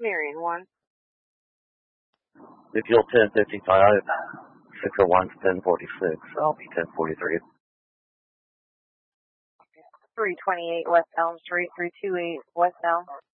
Marion 1. The fuel 1055, 601's 1046. I'll be 1043. 328 West Elm Street, 328 West Elm.